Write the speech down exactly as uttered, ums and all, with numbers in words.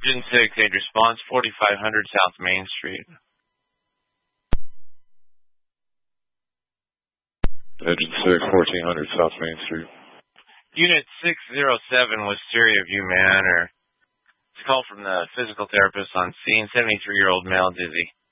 Urgent six, aid response, forty-five hundred South Main Street. Urgent six, fourteen hundred South Main Street. Unit six oh seven with Stereo View Manor. It's a call from the physical therapist on scene, seventy-three-year-old male, dizzy.